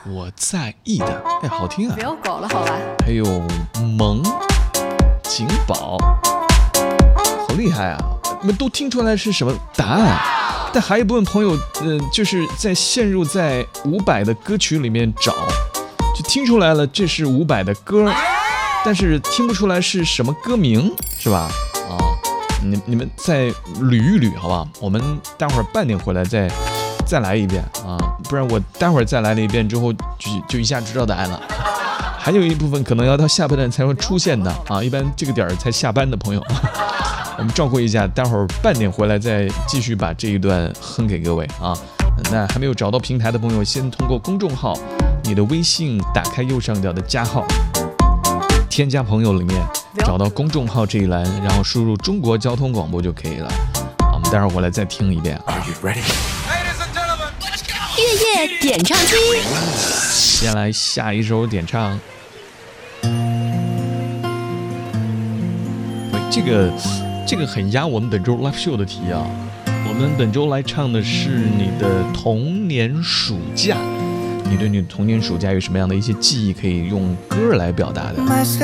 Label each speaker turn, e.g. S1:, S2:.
S1: 我在意的，哎，好听啊！
S2: 不要搞了，好吧？
S1: 还有萌、景宝，好厉害啊！你们都听出来是什么答案？但还有一部分朋友，就是在陷入在伍佰的歌曲里面找，就听出来了，这是伍佰的歌，但是听不出来是什么歌名，是吧？啊，你们再捋一捋，好不好？我们待会儿半点回来再来一遍啊，不然我待会儿再来了一遍之后就一下知道答案了。还有一部分可能要到下半段才会出现的啊，一般这个点儿才下班的朋友。我们照顾一下，待会儿半点回来再继续把这一段哼给各位啊。那还没有找到平台的朋友，先通过公众号，你的微信打开右上角的加号，添加朋友里面找到公众号这一栏，然后输入中国交通广播就可以了。我们待会儿回来再听一遍。Are you ready?
S2: 月夜点唱机，
S1: 先来下一首点唱。这个很压我们本周 live show 的题啊！我们本周来唱的是你的童年暑假，你对你童年暑假有什么样的一些记忆可以用歌来表达的？